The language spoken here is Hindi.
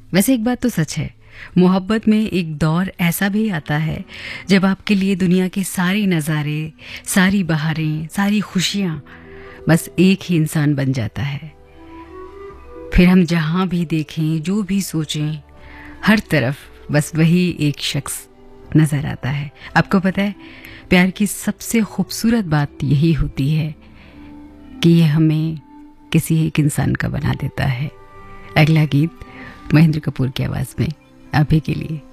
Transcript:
वैसे एक बात तो सच है, मोहब्बत में एक दौर ऐसा भी आता है जब आपके लिए दुनिया के सारे नज़ारे, सारी बहारें, सारी खुशियाँ बस एक ही इंसान बन जाता है। फिर हम जहाँ भी देखें, जो भी सोचें, हर तरफ बस वही एक शख्स नज़र आता है। आपको पता है, प्यार की सबसे खूबसूरत बात यही होती है कि ये हमें किसी एक इंसान का बना देता है। अगला गीत महेंद्र कपूर की आवाज़ में आप ही के लिए।